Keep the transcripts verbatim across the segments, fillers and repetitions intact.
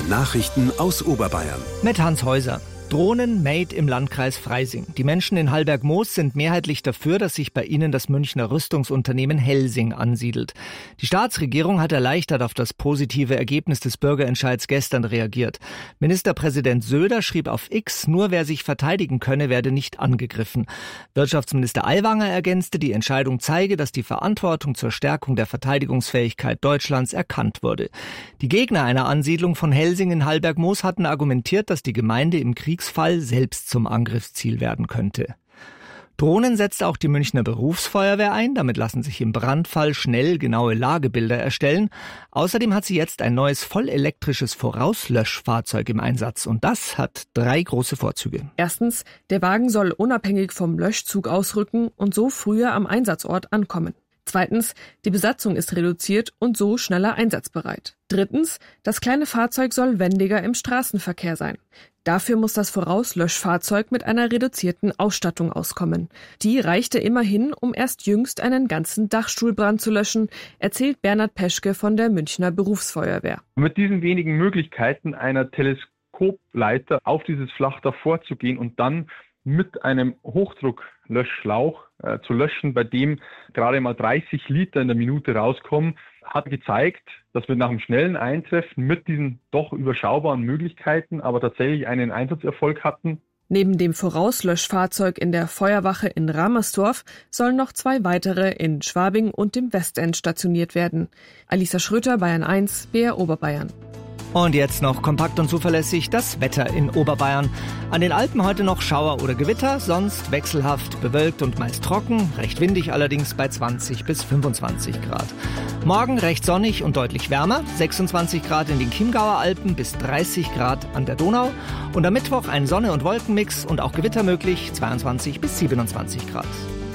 Nachrichten aus Oberbayern. Mit Hans Häuser. Drohnen made im Landkreis Freising. Die Menschen in Hallberg-Moos sind mehrheitlich dafür, dass sich bei ihnen das Münchner Rüstungsunternehmen Helsing ansiedelt. Die Staatsregierung hat erleichtert auf das positive Ergebnis des Bürgerentscheids gestern reagiert. Ministerpräsident Söder schrieb auf X, nur wer sich verteidigen könne, werde nicht angegriffen. Wirtschaftsminister Aiwanger ergänzte, die Entscheidung zeige, dass die Verantwortung zur Stärkung der Verteidigungsfähigkeit Deutschlands erkannt wurde. Die Gegner einer Ansiedlung von Helsing in Hallberg-Moos hatten argumentiert, dass die Gemeinde im Krieg Fall selbst zum Angriffsziel werden könnte. Drohnen setzt auch die Münchner Berufsfeuerwehr ein. Damit lassen sich im Brandfall schnell genaue Lagebilder erstellen. Außerdem hat sie jetzt ein neues vollelektrisches Vorauslöschfahrzeug im Einsatz. Und das hat drei große Vorzüge. Erstens, der Wagen soll unabhängig vom Löschzug ausrücken und so früher am Einsatzort ankommen. Zweitens, die Besatzung ist reduziert und so schneller einsatzbereit. Drittens, das kleine Fahrzeug soll wendiger im Straßenverkehr sein. Dafür muss das Vorauslöschfahrzeug mit einer reduzierten Ausstattung auskommen. Die reichte immerhin, um erst jüngst einen ganzen Dachstuhlbrand zu löschen, erzählt Bernhard Peschke von der Münchner Berufsfeuerwehr. Mit diesen wenigen Möglichkeiten einer Teleskopleiter auf dieses Flachdach vorzugehen und dann mit einem Hochdrucklöschschlauch äh, zu löschen, bei dem gerade mal dreißig Liter in der Minute rauskommen, hat gezeigt, dass wir nach einem schnellen Eintreffen mit diesen doch überschaubaren Möglichkeiten aber tatsächlich einen Einsatzerfolg hatten. Neben dem Vorauslöschfahrzeug in der Feuerwache in Ramersdorf sollen noch zwei weitere in Schwabing und dem Westend stationiert werden. Alisa Schröter, Bayern eins, B R Oberbayern. Und jetzt noch kompakt und zuverlässig das Wetter in Oberbayern. An den Alpen heute noch Schauer oder Gewitter, sonst wechselhaft bewölkt und meist trocken, recht windig allerdings bei zwanzig bis fünfundzwanzig Grad. Morgen recht sonnig und deutlich wärmer, sechsundzwanzig Grad in den Chiemgauer Alpen bis dreißig Grad an der Donau. Und am Mittwoch ein Sonne- und Wolkenmix und auch Gewitter möglich, zweiundzwanzig bis siebenundzwanzig Grad.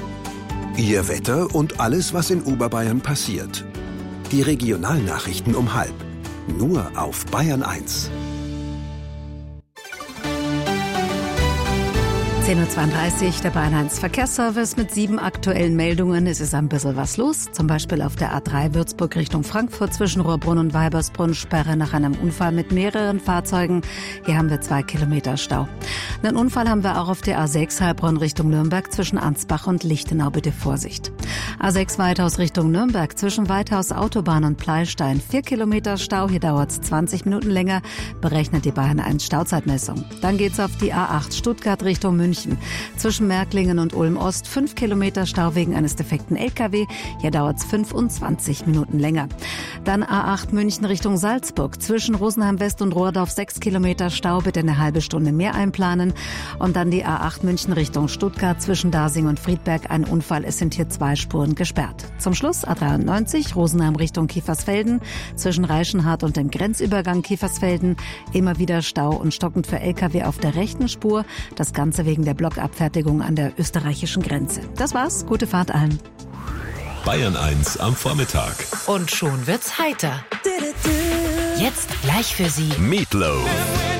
Ihr Wetter und alles, was in Oberbayern passiert. Die Regionalnachrichten um halb. Nur auf Bayern eins. zehn Uhr zweiunddreißig, der Bayern eins Verkehrsservice mit sieben aktuellen Meldungen. Es ist ein bisschen was los, zum Beispiel auf der A drei Würzburg Richtung Frankfurt zwischen Rohrbrunn und Weibersbrunn, Sperre nach einem Unfall mit mehreren Fahrzeugen. Hier haben wir zwei Kilometer Stau. Einen Unfall haben wir auch auf der A sechs Heilbronn Richtung Nürnberg zwischen Ansbach und Lichtenau, bitte Vorsicht. A sechs Weithaus Richtung Nürnberg zwischen Weithaus Autobahn und Pleistein, vier Kilometer Stau, hier dauert es zwanzig Minuten länger, berechnet die Bayern eins Stauzeitmessung. Dann geht's auf die A acht Stuttgart Richtung München. Zwischen Märklingen und Ulm-Ost fünf Kilometer Stau wegen eines defekten L K W. Hier dauert es fünfundzwanzig Minuten länger. Dann A acht München Richtung Salzburg. Zwischen Rosenheim West und Rohrdorf sechs Kilometer Stau. Bitte eine halbe Stunde mehr einplanen. Und dann die A acht München Richtung Stuttgart. Zwischen Dasing und Friedberg ein Unfall. Es sind hier zwei Spuren gesperrt. Zum Schluss A dreiundneunzig Rosenheim Richtung Kiefersfelden. Zwischen Reichenhart und dem Grenzübergang Kiefersfelden. Immer wieder Stau und stockend für L K W auf der rechten Spur. Das Ganze wegen der Blockabfertigung an der österreichischen Grenze. Das war's. Gute Fahrt allen. Bayern eins am Vormittag. Und schon wird's heiter. Jetzt gleich für Sie Meatloaf.